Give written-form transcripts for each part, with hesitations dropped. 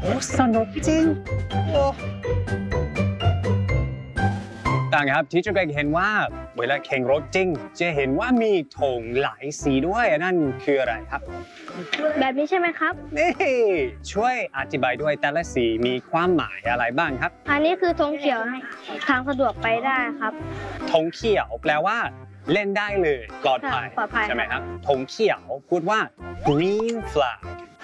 โอ้สนุกจริงโอ้ต่างครับที่จะเห็นว่าเวลาแข่งรถจริงจะเห็นว่ามีธงหลายสีด้วยนั่นคืออะไรครับแบบนี้ใช่ไหมครับนี่ช่วยอธิบายด้วยแต่ละสีมีความหมายอะไรบ้างครับอันนี้คือธงเขียวทางสะดวกไปได้ครับธงเขียวแปลว่าเล่นได้เลยปลอดภัยใช่ไหมครับธงเขียวพูดว่า green flag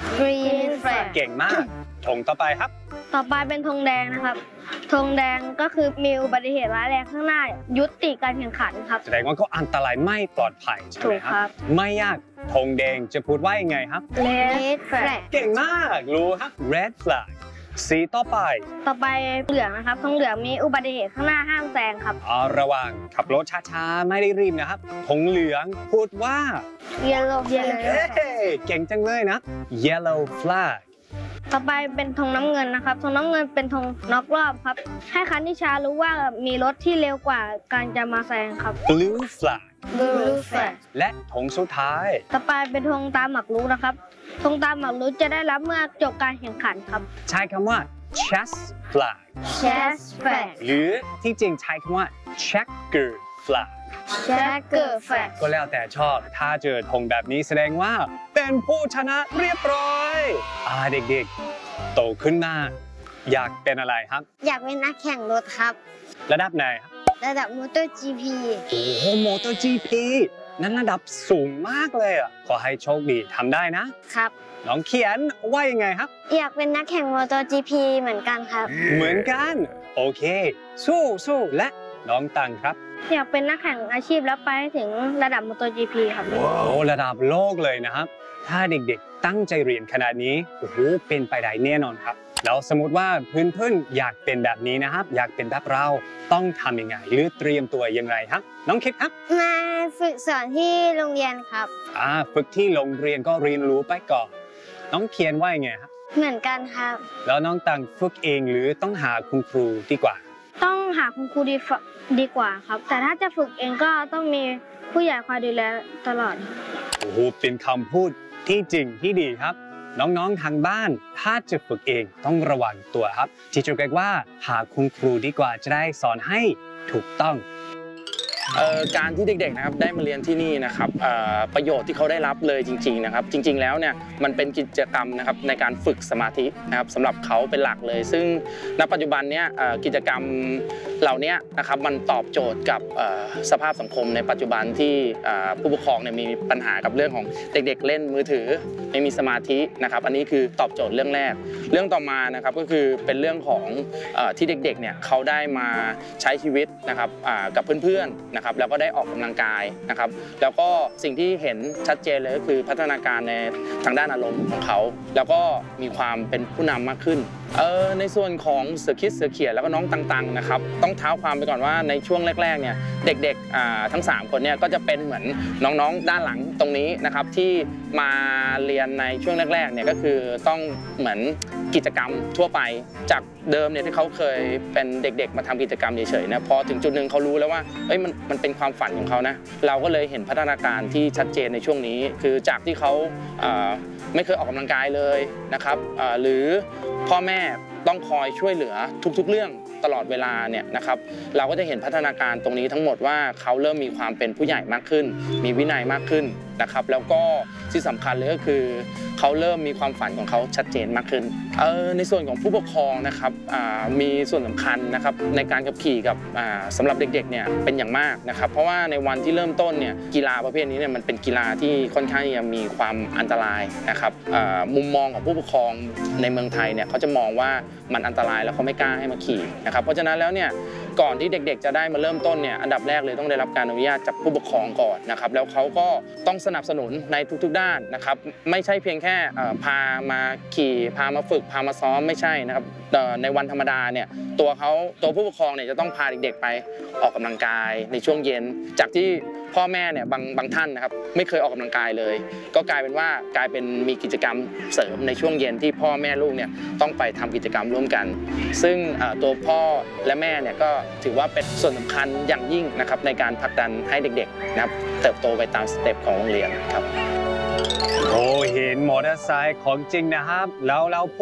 green flag เก่งมากธงต่อไปครับต่อไปเป็นธงแดงนะครับธงแดงก็คือมีอุบัติเหตุร้ายแรงข้างหน้ายุติการแข่งขันครับแสดงว่าก็อันตรายไม่ปลอดภัยใช่ไหมครับไม่ยากธงแดงจะพูดว่ายังไงครับ red flag เก่งมากรู้ครับ red flag สีต่อไปเหลืองนะครับธงเหลืองมีอุบัติเหตุข้างหน้าห้ามแซงครับระวังขับรถช้าๆไม่ได้รีบนะครับธงเหลืองพูดว่า yellow เก่งจังเลยนะ yellow flag ต่อไปเป็นธงน้ำเงินนะครับธงน้ำเงินเป็นธงน็อกรอบครับให้คันที่ช้ารู้ว่ามีรถที่เร็วกว่าการจะมาแซงครับ blue flag และธงสุดท้ายต่อไปเป็นธงตามหมากรุกนะครับธงตามหมากรุกจะได้รับเมื่อจบการแข่งขันครับใช้คำว่า chess flag หรือที่จริงใช้คำว่า checker flag ก็แล้วแต่ชอบถ้าเจอธงแบบนี้แสดงว่าเป็นผู้ชนะเรียบร้อยเด็กๆโตขึ้นมาอยากเป็นอะไรครับอยากเป็นนักแข่งรถครับระดับไหนครับระดับ MotoGP โอ้โห MotoGP นั้นระดับสูงมากเลยขอให้โชคดีทำได้นะครับน้องเขียนว่ายังไงครับอยากเป็นนักแข่ง MotoGP เหมือนกันครับเหมือนกันโอเคสู้และน้องตังครับอยากเป็นนักแข่งอาชีพแล้วไปถึงระดับ MotoGP ครับโอ้ระดับโลกเลยนะครับถ้าเด็กๆตั้งใจเรียนขนาดนี้โอ้โหเป็นไปได้แน่นอนครับแล้วสมมติว่าเพื่อนๆอยากเป็นแบบนี้นะครับอยากเป็นแบบเราต้องทำยังไงหรือเตรียมตัวยังไงครับน้องคิดครับมาฝึกสอนที่โรงเรียนครับฝึกที่โรงเรียนก็เรียนรู้ไปก่อนน้องเขียนว่ายังไงครับเหมือนกันครับแล้วน้องตังฝึกเองหรือต้องหาคุณครูดีกว่าต้องหาคุณครูดีกว่าครับแต่ถ้าจะฝึกเองก็ต้องมีผู้ใหญ่คอยดูแลตลอดโอ้โหเป็นคำพูดที่จริงที่ดีครับน้องๆทางบ้านถ้าจะฝึกเองต้องระวังตัวครับที่จะเรียกว่าหาคุณครูดีกว่าจะได้สอนให้ถูกต้องการที่เด็กๆนะครับได้มาเรียนที่นี่นะครับประโยชน์ที่เขาได้รับเลยจริงๆนะครับจริงๆแล้วเนี่ยมันเป็นกิจกรรมนะครับในการฝึกสมาธินะครับสำหรับเขาเป็นหลักเลยซึ่งณปัจจุบันเนี้ยกิจกรรมเหล่านี้นะครับมันตอบโจทย์กับสภาพสังคมในปัจจุบันที่ผู้ปกครองเนี่ยมีปัญหากับเรื่องของเด็กๆเล่นมือถือไม่มีสมาธินะครับอันนี้คือตอบโจทย์เรื่องแรกเรื่องต่อมานะครับก็คือเป็นเรื่องของที่เด็กๆเนี่ยเขาได้มาใช้ชีวิตนะครับกับเพื่อนๆนะครับแล้วก็ได้ออกกำลังกายนะครับแล้วก็สิ่งที่เห็นชัดเจนเลยก็คือพัฒนาการในทางด้านอารมณ์ของเขาแล้วก็มีความเป็นผู้นำมากขึ้นในส่วนของเสือคิดเสือเขียนแล้วก็น้องตังๆนะครับต้องเท้าความไปก่อนว่าในช่วงแรกๆเนี่ยเด็กๆทั้ง3คนเนี่ยก็จะเป็นเหมือนน้องๆด้านหลังตรงนี้นะครับที่มาเรียนในช่วงแรกๆเนี่ยก็คือต้องเหมือนกิจกรรมทั่วไปจากเดิมเนี่ยที่เขาเคยเป็นเด็กๆมาทำกิจกรรมเฉยๆนะพอถึงจุดหนึ่งเขารู้แล้วว่ามันเป็นความฝันของเขานะเราก็เลยเห็นพัฒนาการที่ชัดเจนในช่วงนี้คือจากที่เขาไม่เคยออกกำลังกายเลยนะครับหรือพ่อแม่ต้องคอยช่วยเหลือทุกๆเรื่องตลอดเวลาเนี่ยนะครับเราก็จะเห็นพัฒนาการตรงนี้ทั้งหมดว่าเขาเริ่มมีความเป็นผู้ใหญ่มากขึ้นมีวินัยมากขึ้นนะครับแล้วก็ที่สำคัญเลยก็คือเขาเริ่มมีความฝันของเขาชัดเจนมากขึ้นในส่วนของผู้ปกครองนะครับมีส่วนสำคัญนะครับในการขับขี่กับสำหรับเด็กๆเนี่ยเป็นอย่างมากนะครับเพราะว่าในวันที่เริ่มต้นเนี่ยกีฬาประเภทนี้เนี่ยมันเป็นกีฬาที่ค่อนข้างจะมีความอันตรายนะครับมุมมองของผู้ปกครองในเมืองไทยเนี่ยเขาจะมองว่ามันอันตรายแล้วเขาไม่กล้าให้มาขี่นะครับเพราะฉะนั้นแล้วเนี่ยก่อนที่เด็กๆจะได้มาเริ่มต้นเนี่ยอันดับแรกเลยต้องได้รับการอนุญาตจากผู้ปกครองก่อนนะครับแล้วเขาก็ต้องสนับสนุนในทุกๆด้านนะครับไม่ใช่เพียงแค่พามาขี่พามาฝึกพามาซ้อมไม่ใช่นะครับในวันธรรมดาเนี่ยตัวผู้ปกครองเนี่ยจะต้องพาเด็กๆไปออกกำลังกายในช่วงเย็นจากที่พ่อแม่เนี่ยบางท่านนะครับไม่เคยออกกำลังกายเลยก็กลายเป็นมีกิจกรรมเสริมในช่วงเย็นที่พ่อแม่ลูกเนี่ยต้องไปทำกิจกรรมร่วมกันซึ่งตัวพ่อและแม่เนี่ยก็ถือว่าเป็นส่วนสำคัญอย่างยิ่งนะครับในการผลักดันให้เด็กๆนะครับเติบโตไปตามสเต็ปของโรงเรียนครับโอ้เห็นมอเตอร์ไซค์ของจริงนะครับแล้ว